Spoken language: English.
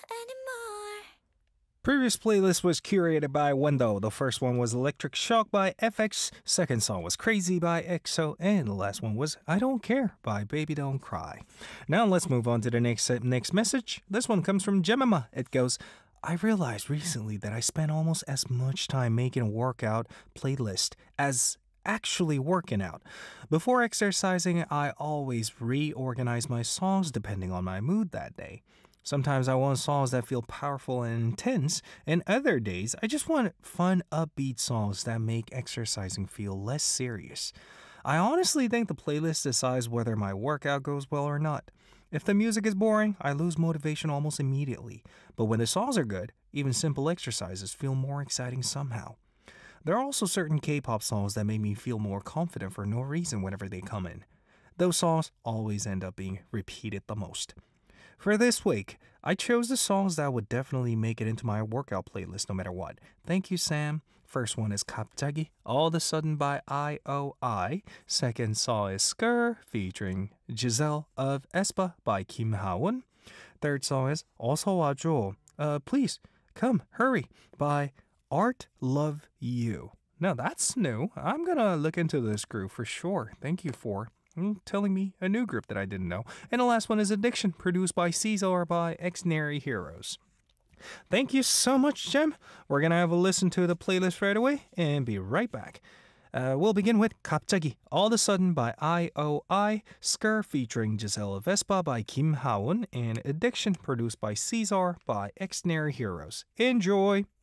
anymore. Previous playlist was curated by Wendo. The first one was Electric Shock by FX, second song was Crazy by EXO, and the last one was I Don't Care by Baby Don't Cry. Now let's move on to the next message. This one comes from Jemima. It goes, I realized recently that I spent almost as much time making a workout playlist as actually working out. Before exercising, I always reorganize my songs depending on my mood that day. Sometimes I want songs that feel powerful and intense, and other days I just want fun, upbeat songs that make exercising feel less serious. I honestly think the playlist decides whether my workout goes well or not. If the music is boring, I lose motivation almost immediately. But when the songs are good, even simple exercises feel more exciting somehow. There are also certain K-pop songs that make me feel more confident for no reason whenever they come in. Those songs always end up being repeated the most. For this week, I chose the songs that would definitely make it into my workout playlist no matter what. Thank you, Sam. First one is 갑자기, All of a Sudden by IOI. Second song is Skr featuring Giselle of aespa by Kim Ha-won. Third song is 어서 와줘, Please Come Hurry by Art Love You. Now that's new. I'm gonna look into this group for sure. Thank you for telling me a new group that I didn't know. And the last one is Addiction, produced by Caesar by Exnary Heroes. Thank you so much, Jem. We're gonna have a listen to the playlist right away and be right back. We'll begin with 갑자기, All of a Sudden by IOI, Skr featuring Giselle of aespa by Kim Ha-won, and Addiction, produced by Caesar by Exnary Heroes. Enjoy!